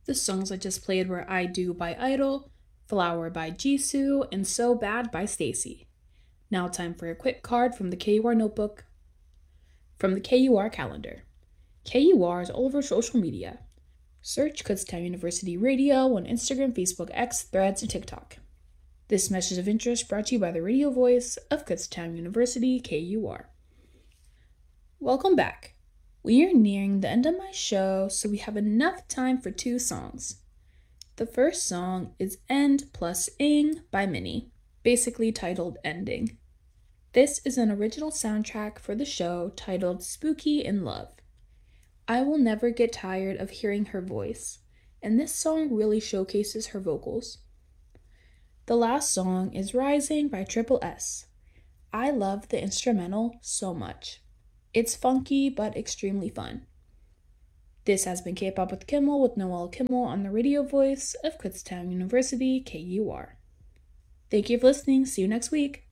The songs I just played were I Do by Idol, Flower by Jisoo, and So Bad by Stacy. Now time for a quick card from the KUR notebook. From the KUR calendar. KUR is all over social media. Search Kutztown University Radio on Instagram, Facebook, X, Threads, and TikTok. This message of interest brought to you by the radio voice of Kutztown University, KUR. Welcome back. We are nearing the end of my show, so we have enough time for 2 songs. The first song is End plus Ing by Minnie, basically titled Ending. This is an original soundtrack for the show titled Spooky in Love. I will never get tired of hearing her voice, and this song really showcases her vocals. The last song is Rising by Triple S. I love the instrumental so much. It's funky but extremely fun. This has been K-Pop with Kimmel with Noelle Kimmel on the radio voice of Kutztown University, KUR. Thank you for listening. See you next week.